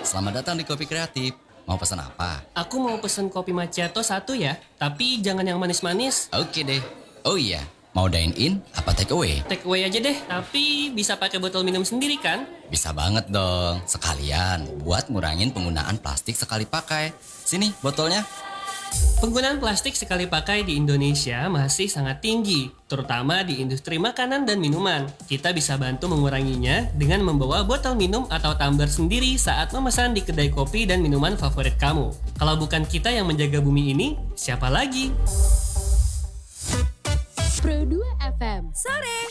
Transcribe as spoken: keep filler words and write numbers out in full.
selamat datang di Kopi Kreatif. Mau pesan apa? Aku mau pesen kopi macchiato satu ya, tapi jangan yang manis-manis. Oke deh. Oh iya, mau dine in apa take away? Take away aja deh, tapi bisa pakai botol minum sendiri kan? Bisa banget dong. Sekalian buat ngurangin penggunaan plastik sekali pakai. Sini botolnya. Penggunaan plastik sekali pakai di Indonesia masih sangat tinggi, terutama di industri makanan dan minuman. Kita bisa bantu menguranginya dengan membawa botol minum atau tumbler sendiri saat memesan di kedai kopi dan minuman favorit kamu. Kalau bukan kita yang menjaga bumi ini, siapa lagi? Pro dua F M. Sore.